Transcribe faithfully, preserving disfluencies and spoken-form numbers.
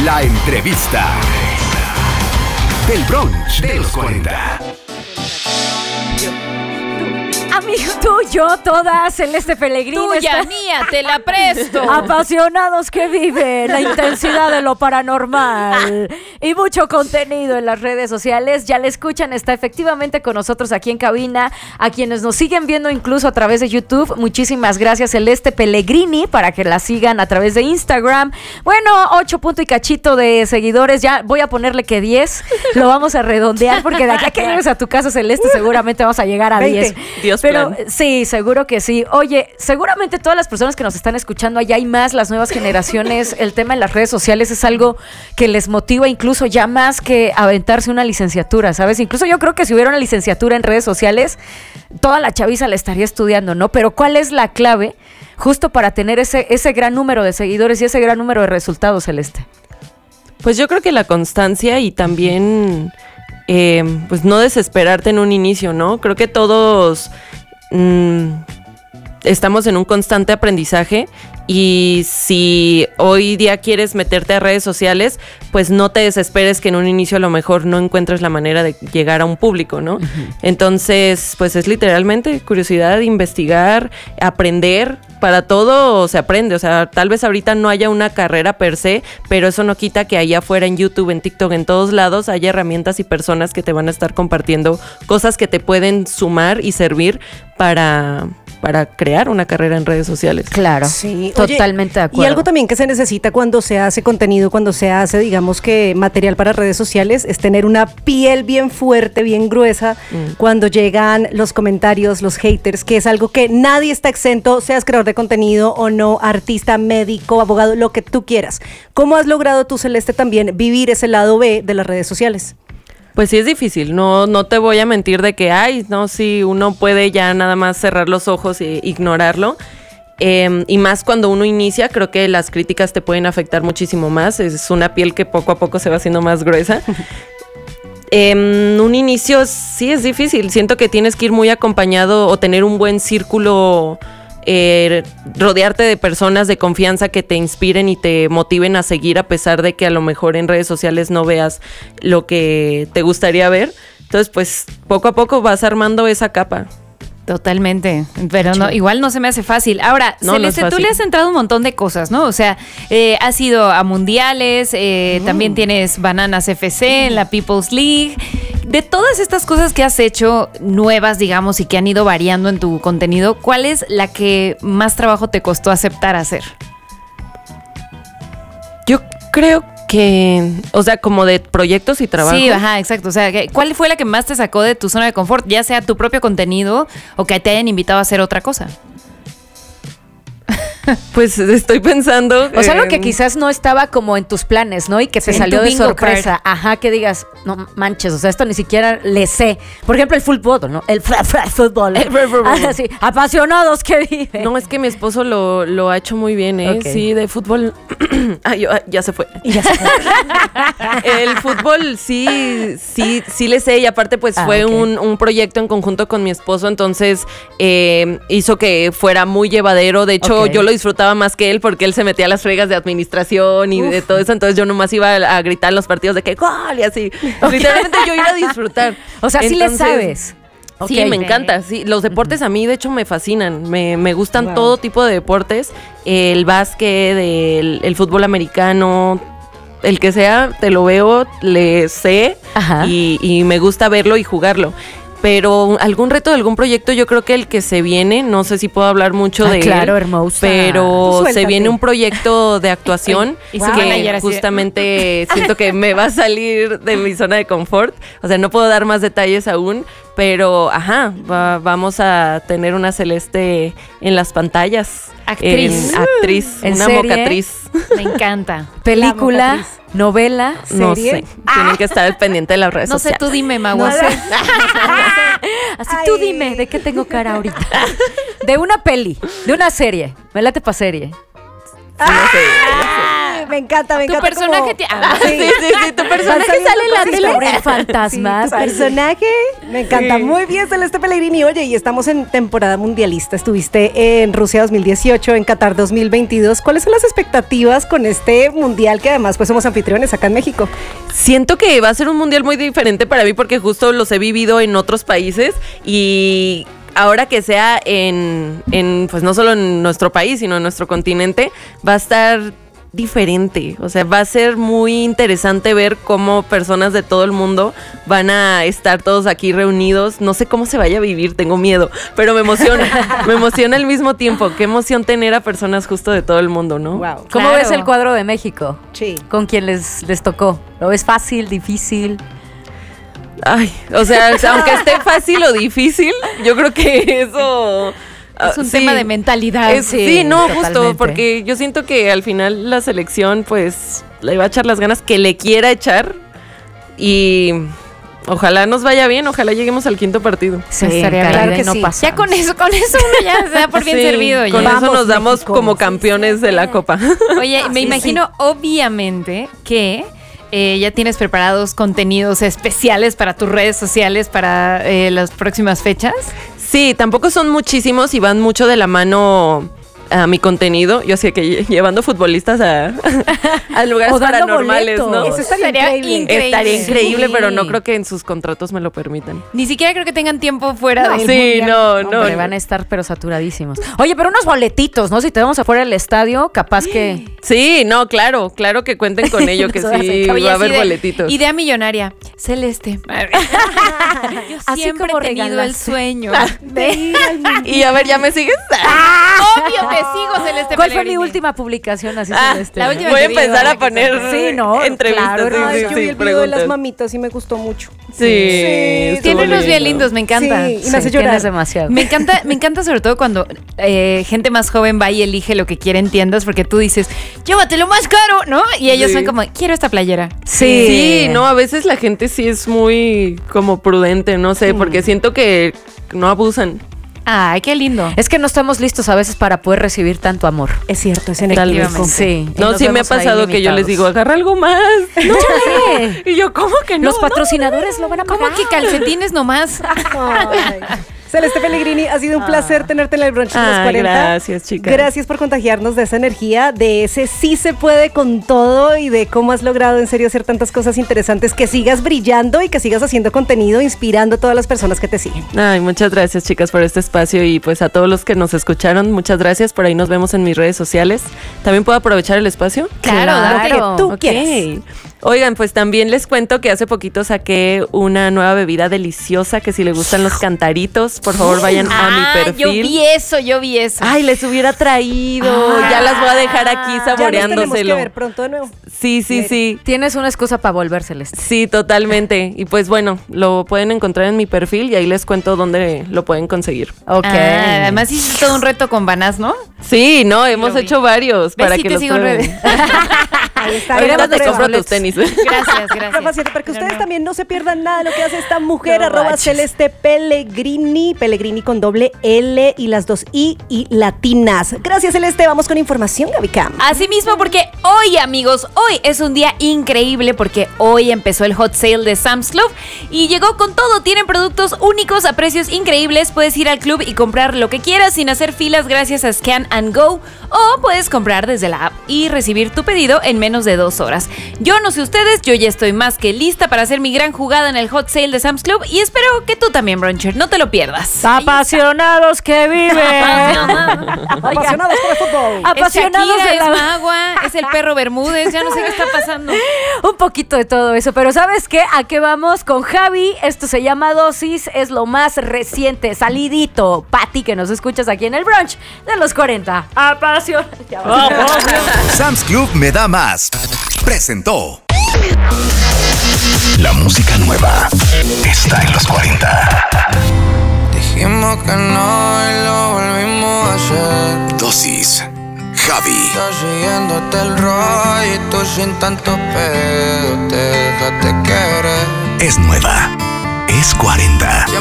La entrevista del brunch de los cuarenta. Amigo tuyo, toda Celeste Pellegrini. Tuya, mía, te la presto. Apasionados que viven la intensidad de lo paranormal y mucho contenido en las redes sociales. Ya la escuchan, está efectivamente con nosotros aquí en cabina. A quienes nos siguen viendo incluso a través de YouTube, muchísimas gracias, Celeste Pellegrini, para que la sigan a través de Instagram. Bueno, ocho punto y cachito de seguidores. Ya voy a ponerle que diez. Lo vamos a redondear porque de aquí a que llegues a tu casa, Celeste, seguramente vamos a llegar a diez. Dios Pero plan. sí, seguro que sí. Oye, seguramente todas las personas que nos están escuchando, allá hay más, las nuevas generaciones, el tema en las redes sociales es algo que les motiva incluso ya más que aventarse una licenciatura, ¿sabes? Incluso yo creo que si hubiera una licenciatura en redes sociales, toda la chaviza la estaría estudiando, ¿no? Pero ¿cuál es la clave justo para tener ese, ese gran número de seguidores y ese gran número de resultados, Celeste? Pues yo creo que la constancia y también eh, pues no desesperarte en un inicio, ¿no? Creo que todos mmm, estamos en un constante aprendizaje y si hoy día quieres meterte a redes sociales, pues no te desesperes que en un inicio a lo mejor no encuentres la manera de llegar a un público, ¿no? Uh-huh. Entonces, pues es literalmente curiosidad, investigar, aprender. Para todo se aprende, o sea, tal vez ahorita no haya una carrera per se, pero eso no quita que allá afuera en YouTube, en TikTok, en todos lados haya herramientas y personas que te van a estar compartiendo cosas que te pueden sumar y servir para... para crear una carrera en redes sociales. Claro, sí, totalmente oye, de acuerdo. Y algo también que se necesita cuando se hace contenido, cuando se hace, digamos que material para redes sociales, es tener una piel bien fuerte, bien gruesa, mm. cuando llegan los comentarios, los haters, que es algo que nadie está exento, seas creador de contenido o no, artista, médico, abogado, lo que tú quieras. ¿Cómo has logrado tú, Celeste, también vivir ese lado B de las redes sociales? Pues sí es difícil, no, no te voy a mentir de que, ay, no, sí, uno puede ya nada más cerrar los ojos e ignorarlo. Eh, y más cuando uno inicia, creo que las críticas te pueden afectar muchísimo más. Es una piel que poco a poco se va haciendo más gruesa. Eh, un inicio sí es difícil, siento que tienes que ir muy acompañado o tener un buen círculo. Eh, rodearte de personas de confianza que te inspiren y te motiven a seguir a pesar de que a lo mejor en redes sociales no veas lo que te gustaría ver. Entonces, pues, poco a poco vas armando esa capa. Totalmente, pero no, igual no se me hace fácil. Ahora, no, Celeste, no es fácil. Tú le has entrado un montón de cosas, ¿no? O sea, eh, has ido a mundiales, eh, mm. también tienes Bananas F C en la People's League. De todas estas cosas que has hecho, nuevas, digamos, y que han ido variando en tu contenido, ¿cuál es la que más trabajo te costó aceptar hacer? Yo creo que, o sea, como de proyectos y trabajo. Sí, ajá, exacto. O sea, ¿cuál fue la que más te sacó de tu zona de confort? Ya sea tu propio contenido o que te hayan invitado a hacer otra cosa. Pues estoy pensando. O sea, algo que quizás no estaba como en tus planes, ¿no? Y que te sí, salió de sorpresa. Card. Ajá, que digas, no manches, o sea, esto ni siquiera le sé. Por ejemplo, el fútbol, ¿no? El fútbol. Ah, sí, apasionados que viven. No, es que mi esposo lo, lo ha hecho muy bien, ¿eh? Okay. Sí, de fútbol. ah, yo, ah, ya se fue. Ya se fue. El fútbol sí, sí, sí le sé. Y aparte, pues ah, fue okay. un, un proyecto en conjunto con mi esposo. Entonces, eh, hizo que fuera muy llevadero. De hecho, okay. yo lo disfrutaba más que él porque él se metía a las fregas de administración y Uf. de todo eso, entonces yo nomás iba a, a gritar en los partidos de que ¡gol! Y así. Okay. Literalmente yo iba a disfrutar. O sea, entonces, sí le sabes. Sí, okay. me encanta. Sí, los deportes a mí, de hecho, me fascinan. Me, me gustan wow. todo tipo de deportes. El básquet, el, el fútbol americano, el que sea, te lo veo, le sé y, y me gusta verlo y jugarlo. Pero algún reto de algún proyecto, yo creo que el que se viene, no sé si puedo hablar mucho ah, de claro, él, hermosa. Pero se viene un proyecto de actuación y wow. que justamente siento que me va a salir de mi zona de confort. O sea, no puedo dar más detalles aún, pero ajá, va, vamos a tener una Celeste en las pantallas. Actriz. En, actriz, ¿En una serie? mocatriz. Me encanta. Película, novela, serie. No sé, ah. tienen que estar al pendiente de las redes no sociales. No sé, tú dime, Magua. No sé. Así Ay. Tú dime, ¿de qué tengo cara ahorita? De una peli, de una serie. Me late pa' serie. Sí, ah, me Me encanta, me Tu encanta. personaje como- te- ah, Sí, sí, sí, tu personaje saliendo sale en la cosas tele. sobre el fantasma. Sí, tu personaje me encanta. Sí. Muy bien, Celeste Pellegrini. Oye, y estamos en temporada mundialista. Estuviste en Rusia dos mil dieciocho, en Qatar dos mil veintidós. ¿Cuáles son las expectativas con este mundial que además pues somos anfitriones acá en México? Siento que va a ser un mundial muy diferente para mí porque justo los he vivido en otros países y ahora que sea en, en, pues no solo en nuestro país, sino en nuestro continente, va a estar diferente. O sea, va a ser muy interesante ver cómo personas de todo el mundo van a estar todos aquí reunidos. No sé cómo se vaya a vivir, tengo miedo, pero me emociona. Me emociona al mismo tiempo. Qué emoción tener a personas justo de todo el mundo, ¿no? Wow. ¿Cómo Claro. ves el cuadro de México? Sí. ¿Con quién les, les tocó? ¿Lo ves fácil, difícil? Ay, o sea, aunque esté fácil o difícil, yo creo que eso... Es un ah, tema sí. de mentalidad. Es- sí, sí, no, totalmente. justo, porque yo siento que al final la selección, pues, le va a echar las ganas que le quiera echar y ojalá nos vaya bien, ojalá lleguemos al quinto partido. Sí, Estaría caray, claro de que no sí. pasa. Ya con eso, con eso uno ya se da por bien Sí, servido. Ya. Con eso Vamos, nos damos México. como Sí, campeones de la Copa. Oye, me Sí, imagino obviamente que eh, ya tienes preparados contenidos especiales para tus redes sociales para eh, las próximas fechas. Sí, tampoco son muchísimos y van mucho de la mano a mi contenido. Yo sé que lle- llevando futbolistas a, a lugares O dando paranormales, ¿no? boletos. Eso estaría Sería increíble. increíble. Estaría increíble, Sí. pero no creo que en sus contratos me lo permitan. Ni siquiera creo que tengan tiempo fuera No, del sí, mundial. no, no. Hombre, no. van a estar pero saturadísimos. Oye, pero unos boletitos, ¿no? Si te vamos afuera del estadio, capaz que... Sí, no, claro, claro que cuenten con ello, que Eso hace sí, que- Oye, va a así haber de- boletitos. Idea millonaria. Celeste. Yo Así siempre como he tenido el regalaste. sueño. De ir al mundial. Y a ver, ¿ya me sigues? Obvio, te sigo, Celeste. ¿Cuál fue mi Pellegrini. última publicación así Ah, celeste? la ¿no? última Voy a que vi, empezar ¿verdad? a poner Sí, no, entrevistas. claro, sí, no, sí, Yo sí, vi el video de preguntas. las mamitas y me gustó mucho. Sí, estuvo Tiene unos bien lindo. lindos, me encanta. Sí, y me hace Sí, llorar. tienes demasiado. Me encanta, me encanta sobre todo cuando eh, gente más joven va y elige lo que quiere en tiendas, porque tú dices, llévatelo más caro, ¿no? Y ellos Sí. son como, quiero esta playera. Sí. Sí, no, a veces la gente sí es muy como prudente, no sé, porque siento que no abusan. Ay, qué lindo. Es que no estamos listos a veces para poder recibir tanto amor. Es cierto, es Tal vez. energético. Sí. y No, nos sí me ha vemos ahí pasado que yo les limitados. digo, agarra algo más. No, Sí. y yo, ¿cómo que no? Los No. patrocinadores lo van a pagar. ¿Cómo que calcetines nomás? Ay. Celeste Pellegrini, ha sido un placer tenerte en el brunch de los Ay, cuarenta. gracias, chicas. Gracias por contagiarnos de esa energía, de ese sí se puede con todo y de cómo has logrado en serio hacer tantas cosas interesantes. Que sigas brillando y que sigas haciendo contenido, inspirando a todas las personas que te siguen. Ay, muchas gracias, chicas, por este espacio y pues a todos los que nos escucharon, muchas gracias. Por ahí nos vemos en mis redes sociales. ¿También puedo aprovechar el espacio? Claro, date. Lo que tú Ok. quieras. Oigan, pues también les cuento que hace poquito saqué una nueva bebida deliciosa que si les gustan los cantaritos, por favor vayan a mi Ah, perfil. yo vi eso, yo vi eso. Ay, les hubiera traído. Ah. Ya las voy a dejar aquí Ya nos tenemos que saboreándoselo. ver pronto de nuevo. Sí, sí, sí. Tienes una excusa para volver celeste. Sí, totalmente. Y pues bueno, lo pueden encontrar en mi perfil y ahí les cuento dónde lo pueden conseguir. Ok. Ah, además hiciste todo un reto con Banás, ¿no? Sí, no, hemos vi. hecho varios ¿Ves? para Sí que te los sigo en prueben. redes. Ahí está. Ahorita Iremos te por compro eso. tus tenis. Gracias, gracias. Rafa Siete, para que Pero ustedes no. también no se pierdan nada de lo que hace esta mujer, No arroba manches. Celeste Pellegrini, Pellegrini con doble L y las dos I y latinas. Gracias, Celeste. Vamos con información, Gaby Cam. Así mismo, porque hoy, amigos, hoy es un día increíble porque hoy empezó el hot sale de Sam's Club y llegó con todo. Tienen productos únicos a precios increíbles. Puedes ir al club y comprar lo que quieras sin hacer filas gracias a Scan and Go, o puedes comprar desde la app y recibir tu pedido en menos de dos horas. Yo no sé ustedes, yo ya estoy más que lista para hacer mi gran jugada en el hot sale de Sam's Club y espero que tú también, Bruncher, no te lo pierdas. Apasionados que viven. Apasionados por el fútbol. Apasionados es Shakira, de la- es Magua, es el perro Bermúdez, ya no sé qué está pasando. Un poquito de todo eso, pero ¿sabes qué? ¿A qué vamos con Javi? Esto se llama Dosis, es lo más reciente, salidito. Pati, que nos escuchas aquí en el brunch de los cuarenta. Apasión. Ya va. Sam's Club me da más. Presentó. La música nueva está en los cuarenta. Dijimos que no y lo volvimos a hacer. Dosis. Javi. Estás siguiéndote el rollo y tú sin tanto pedo te dejaste querer. Es nueva. Es cuarenta.